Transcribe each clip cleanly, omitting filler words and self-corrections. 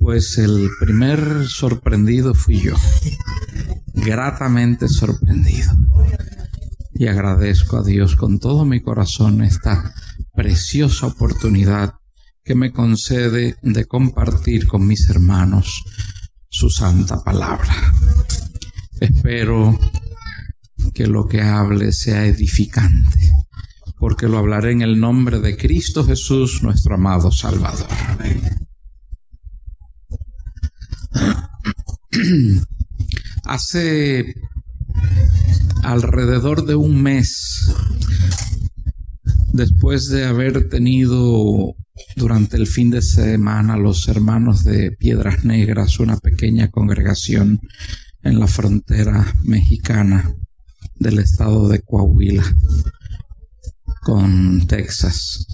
Pues el primer sorprendido fui yo, gratamente sorprendido. Y agradezco a Dios con todo mi corazón esta preciosa oportunidad que me concede de compartir con mis hermanos su santa palabra. Espero que lo que hable sea edificante, porque lo hablaré en el nombre de Cristo Jesús, nuestro amado Salvador. Hace alrededor de un mes, después de haber tenido durante el fin de semana los hermanos de Piedras Negras, una pequeña congregación en la frontera mexicana del estado de Coahuila con Texas.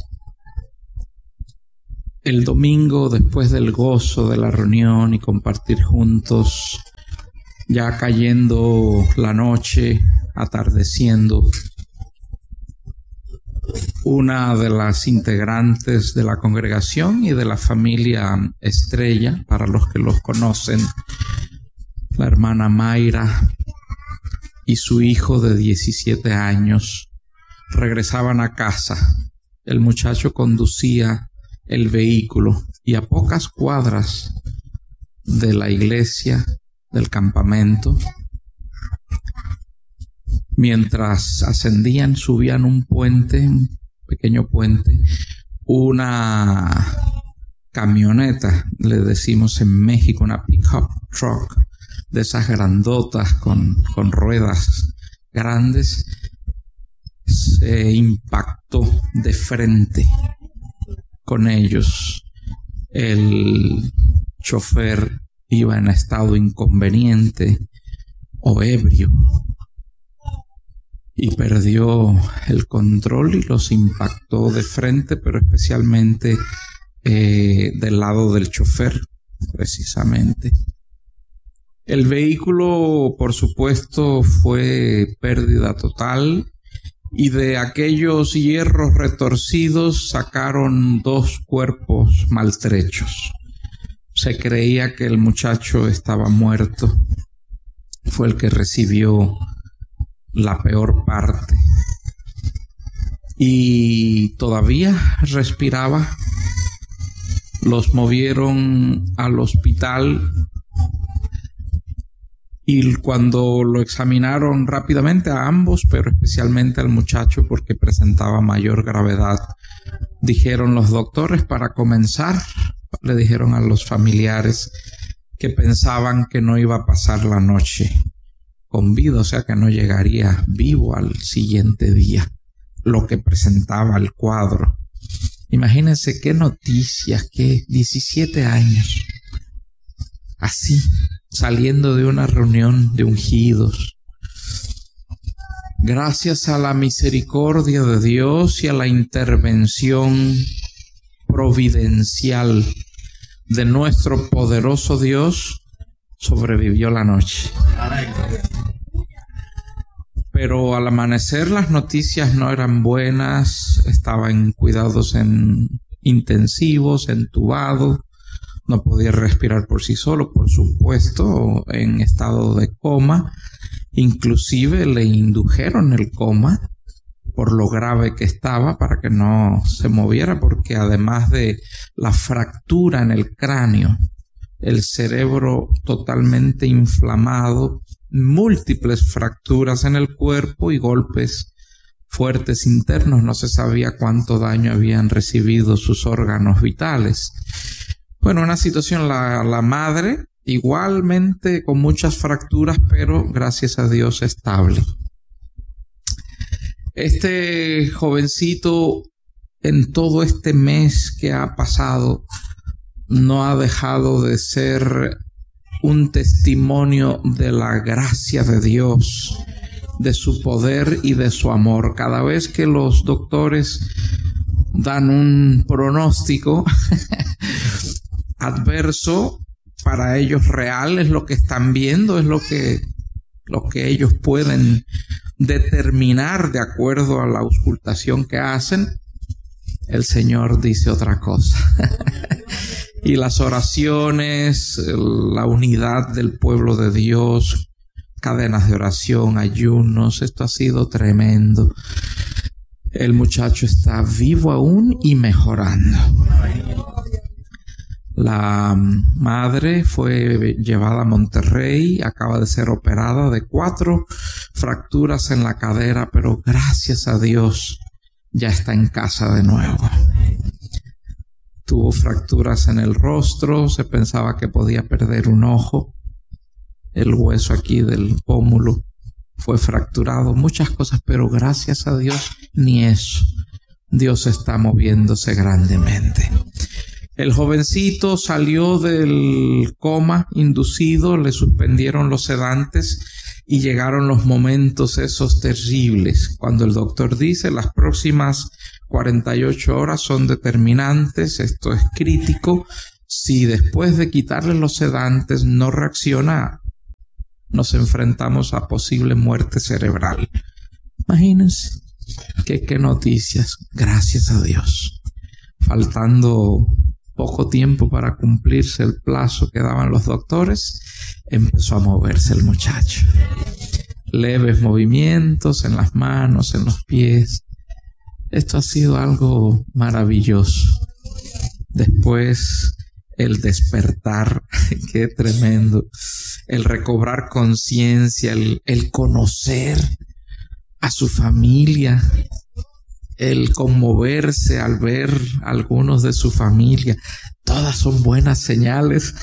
El domingo, después del gozo de la reunión y compartir juntos, ya cayendo la noche, atardeciendo, una de las integrantes de la congregación y de la familia Estrella, para los que los conocen, la hermana Mayra y su hijo de 17 años, regresaban a casa. El muchacho conducía el vehículo y a pocas cuadras de la iglesia, del campamento, mientras ascendían, subían un puente, un pequeño puente, una camioneta, le decimos en México, una pickup truck, de esas grandotas con ruedas grandes, se impactó de frente con ellos. El chofer iba en estado inconveniente o ebrio y perdió el control y los impactó de frente, pero especialmente del lado del chofer, precisamente. El vehículo, por supuesto, fue pérdida total, y de aquellos hierros retorcidos sacaron 2 cuerpos maltrechos. Se creía que el muchacho estaba muerto. Fue el que recibió la peor parte. Y todavía respiraba. Los movieron al hospital. Y cuando lo examinaron rápidamente a ambos, pero especialmente al muchacho porque presentaba mayor gravedad, dijeron los doctores, para comenzar, le dijeron a los familiares que pensaban que no iba a pasar la noche con vida, o sea que no llegaría vivo al siguiente día, lo que presentaba el cuadro. Imagínense qué noticias, que 17 años, así, saliendo de una reunión de ungidos. Gracias a la misericordia de Dios y a la intervención providencial de nuestro poderoso Dios, sobrevivió la noche. Pero al amanecer las noticias no eran buenas. Estaba en cuidados intensivos, entubado. No podía respirar por sí solo, por supuesto, en estado de coma. Inclusive le indujeron el coma por lo grave que estaba, para que no se moviera, porque además de la fractura en el cráneo, el cerebro totalmente inflamado, múltiples fracturas en el cuerpo y golpes fuertes internos, no se sabía cuánto daño habían recibido sus órganos vitales. Bueno, una situación, la madre igualmente con muchas fracturas, pero gracias a Dios estable. Este jovencito, en todo este mes que ha pasado, no ha dejado de ser un testimonio de la gracia de Dios, de su poder y de su amor. Cada vez que los doctores dan un pronóstico adverso, para ellos real, es lo que están viendo, es lo que ellos pueden determinar de acuerdo a la auscultación que hacen. El Señor dice otra cosa. Y las oraciones, la unidad del pueblo de Dios, cadenas de oración, ayunos, esto ha sido tremendo. El muchacho está vivo aún y mejorando. La madre fue llevada a Monterrey, acaba de ser operada de 4 fracturas en la cadera, pero gracias a Dios ya está en casa de nuevo. Tuvo fracturas en el rostro, se pensaba que podía perder un ojo, el hueso aquí del pómulo fue fracturado, muchas cosas, pero gracias a Dios ni eso. Dios está moviéndose grandemente. El jovencito salió del coma inducido, le suspendieron los sedantes y llegaron los momentos esos terribles, cuando el doctor dice las próximas 48 horas son determinantes, esto es crítico. Si después de quitarle los sedantes no reacciona, nos enfrentamos a posible muerte cerebral. Imagínense qué noticias, gracias a Dios. Faltando poco tiempo para cumplirse el plazo que daban los doctores, empezó a moverse el muchacho. Leves movimientos en las manos, en los pies. Esto ha sido algo maravilloso. Después el despertar, qué tremendo. El recobrar conciencia, el conocer a su familia, el conmoverse al ver a algunos de su familia. Todas son buenas señales.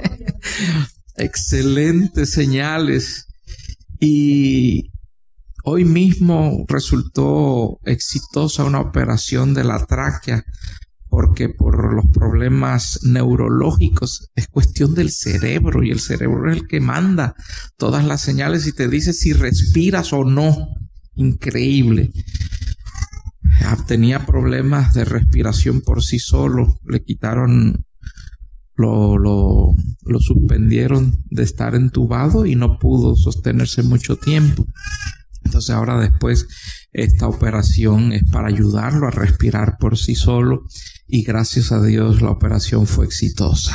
Excelentes señales. Y hoy mismo resultó exitosa una operación de la tráquea, porque por los problemas neurológicos es cuestión del cerebro, y el cerebro es el que manda todas las señales y te dice si respiras o no. Increíble. Tenía problemas de respiración por sí solo, le quitaron, lo suspendieron de estar entubado y no pudo sostenerse mucho tiempo. Entonces ahora después esta operación es para ayudarlo a respirar por sí solo, y gracias a Dios la operación fue exitosa.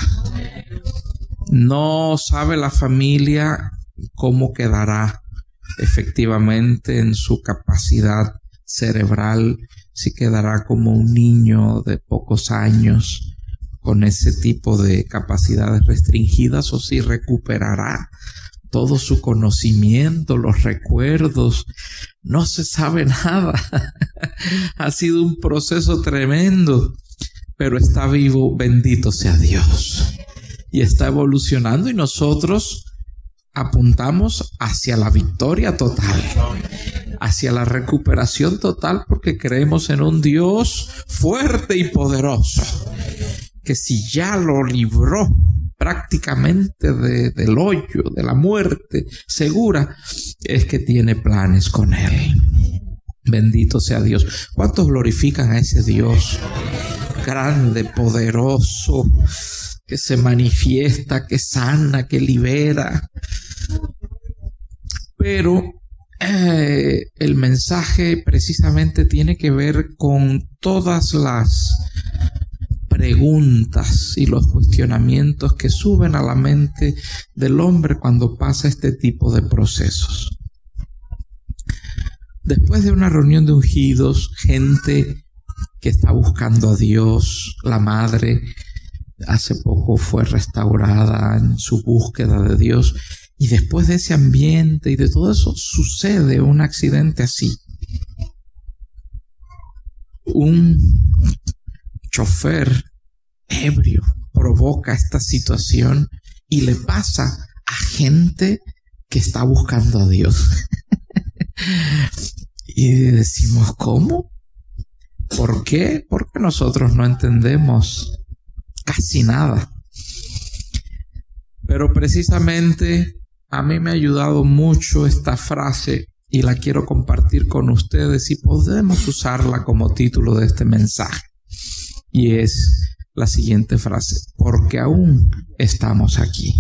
No sabe la familia cómo quedará efectivamente en su capacidad cerebral, si quedará como un niño de pocos años con ese tipo de capacidades restringidas, o si recuperará todo su conocimiento, los recuerdos. No se sabe nada. Ha sido un proceso tremendo, pero está vivo, bendito sea Dios. Y está evolucionando, y nosotros apuntamos hacia la victoria total, hacia la recuperación total, porque creemos en un Dios fuerte y poderoso, que si ya lo libró prácticamente del hoyo, de la muerte segura, es que tiene planes con él. Bendito sea Dios. ¿Cuántos glorifican a ese Dios grande, poderoso, que se manifiesta, que sana, que libera? Pero el mensaje precisamente tiene que ver con todas las preguntas y los cuestionamientos que suben a la mente del hombre cuando pasa este tipo de procesos. Después de una reunión de ungidos, gente que está buscando a Dios, la madre hace poco fue restaurada en su búsqueda de Dios, y después de ese ambiente y de todo eso sucede un accidente así. Un chofer ebrio provoca esta situación y le pasa a gente que está buscando a Dios. Y decimos, ¿cómo? ¿Por qué? Porque nosotros no entendemos casi nada. Pero precisamente a mí me ha ayudado mucho esta frase y la quiero compartir con ustedes, y podemos usarla como título de este mensaje. Y es la siguiente frase: porque aún estamos aquí.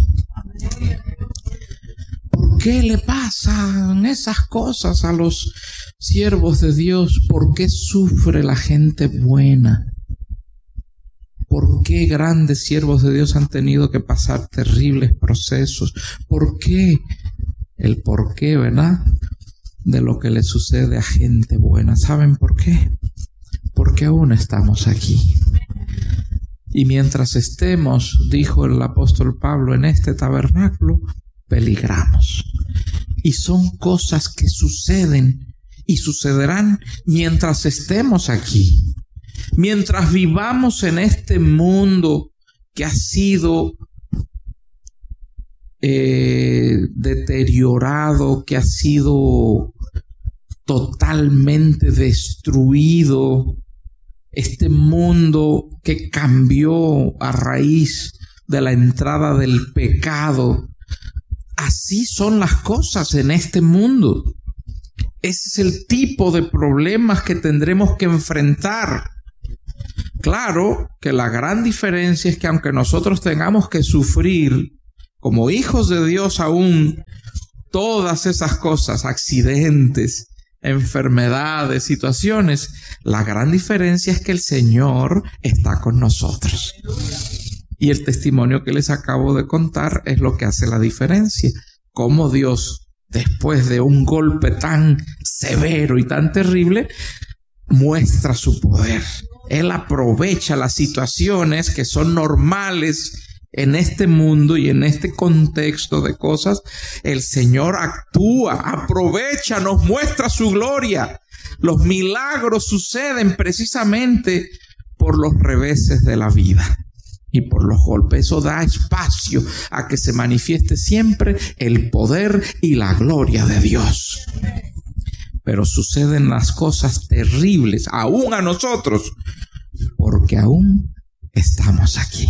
¿Por qué le pasan esas cosas a los siervos de Dios? ¿Por qué sufre la gente buena? ¿Por qué grandes siervos de Dios han tenido que pasar terribles procesos? ¿Por qué? El por qué, ¿verdad? De lo que le sucede a gente buena. ¿Saben por qué? Porque aún estamos aquí. Y mientras estemos, dijo el apóstol Pablo, en este tabernáculo, peligramos. Y son cosas que suceden y sucederán mientras estemos aquí. Mientras vivamos en este mundo que ha sido deteriorado, que ha sido totalmente destruido, este mundo que cambió a raíz de la entrada del pecado. Así son las cosas en este mundo. Ese es el tipo de problemas que tendremos que enfrentar. Claro que la gran diferencia es que aunque nosotros tengamos que sufrir como hijos de Dios aún todas esas cosas, accidentes, enfermedades, situaciones, la gran diferencia es que el Señor está con nosotros. Y el testimonio que les acabo de contar es lo que hace la diferencia. Cómo Dios, después de un golpe tan severo y tan terrible, muestra su poder. Él aprovecha las situaciones que son normales en este mundo y en este contexto de cosas. El Señor actúa, aprovecha, nos muestra su gloria. Los milagros suceden precisamente por los reveses de la vida y por los golpes. Eso da espacio a que se manifieste siempre el poder y la gloria de Dios. Pero suceden las cosas terribles aún a nosotros, porque aún estamos aquí.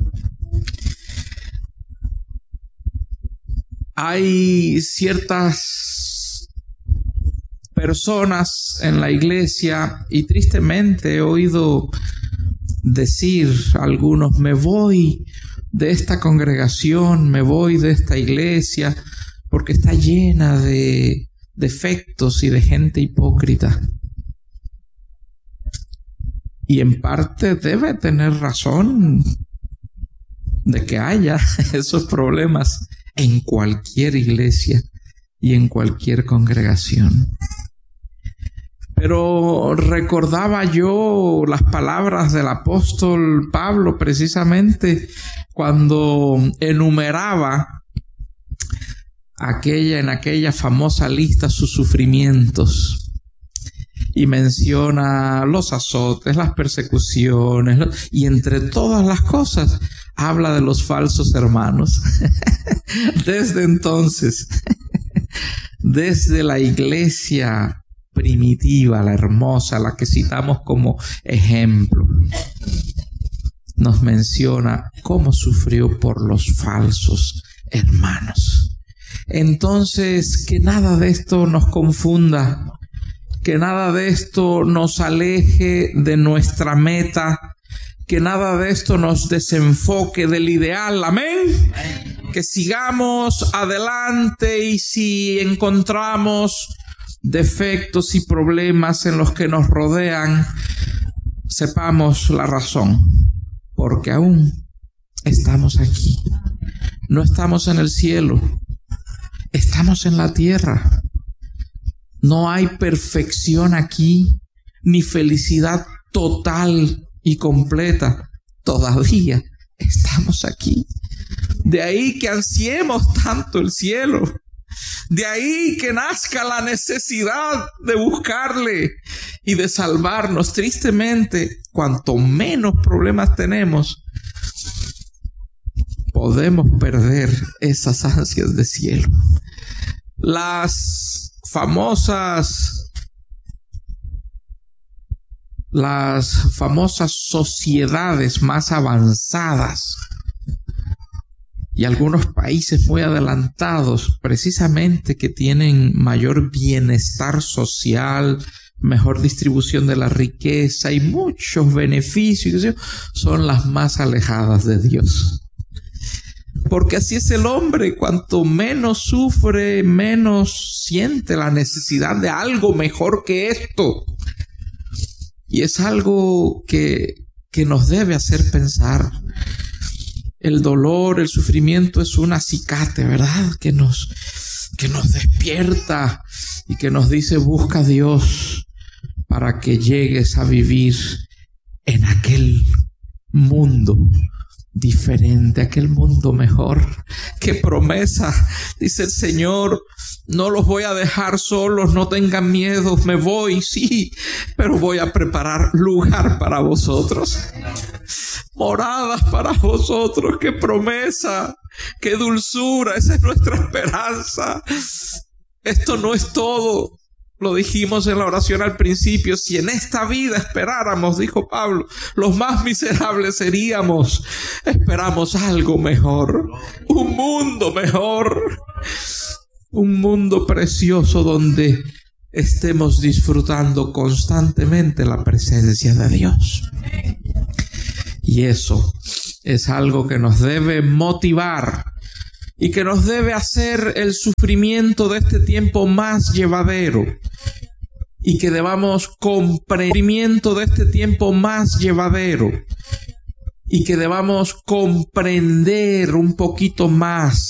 Hay ciertas personas en la iglesia, y tristemente he oído decir a algunos: me voy de esta congregación, me voy de esta iglesia, porque está llena de defectos y de gente hipócrita. Y en parte debe tener razón de que haya esos problemas en cualquier iglesia y en cualquier congregación. Pero recordaba yo las palabras del apóstol Pablo precisamente cuando enumeraba en aquella famosa lista sus sufrimientos. Y menciona los azotes, las persecuciones, y entre todas las cosas habla de los falsos hermanos. Desde entonces, desde la iglesia primitiva, la hermosa, la que citamos como ejemplo, nos menciona cómo sufrió por los falsos hermanos. Entonces, que nada de esto nos confunda, que nada de esto nos aleje de nuestra meta, que nada de esto nos desenfoque del ideal. Amén. Que sigamos adelante, y si encontramos defectos y problemas en los que nos rodean, sepamos la razón, porque aún estamos aquí. No estamos en el cielo, estamos en la tierra. No hay perfección aquí, ni felicidad total y completa. Todavía estamos aquí. De ahí que ansiemos tanto el cielo. De ahí que nazca la necesidad de buscarle y de salvarnos. Tristemente, cuanto menos problemas tenemos, podemos perder esas ansias de cielo. Las famosas sociedades más avanzadas y algunos países muy adelantados, precisamente que tienen mayor bienestar social, mejor distribución de la riqueza y muchos beneficios, son las más alejadas de Dios. Porque así es el hombre: cuanto menos sufre, menos siente la necesidad de algo mejor que esto. Y es algo que que nos debe hacer pensar. El dolor, el sufrimiento es un acicate, ¿verdad? Que nos despierta y que nos dice: busca a Dios para que llegues a vivir en aquel mundo diferente, aquel mundo mejor. ¡Qué promesa! Dice el Señor: no los voy a dejar solos, no tengan miedo, me voy, sí, pero voy a preparar lugar para vosotros, moradas para vosotros. ¡Qué promesa! ¡Qué dulzura! Esa es nuestra esperanza. Esto no es todo. Lo dijimos en la oración al principio: si en esta vida esperáramos, dijo Pablo, los más miserables seríamos. Esperamos algo mejor, un mundo mejor, un mundo precioso donde estemos disfrutando constantemente la presencia de Dios. Y eso es algo que nos debe motivar y que nos debe hacer el sufrimiento de este tiempo más llevadero, y que debamos comprendimiento de este tiempo más llevadero, y que debamos comprender un poquito más